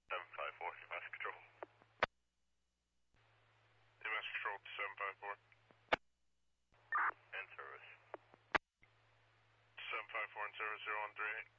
754, EMS Control. EMS Control to 754. In service. 754 in service, 013.